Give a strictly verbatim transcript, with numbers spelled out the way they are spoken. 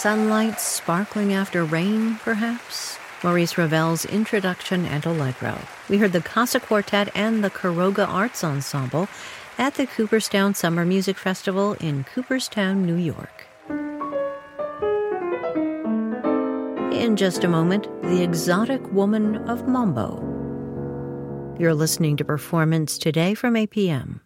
sunlight sparkling after rain, perhaps? Maurice Ravel's Introduction and Allegro. We heard the Casa Quartet and the Quiroga Arts Ensemble at the Cooperstown Summer Music Festival in Cooperstown, New York. In just a moment, The Exotic Woman of Mambo. You're listening to Performance Today from A P M.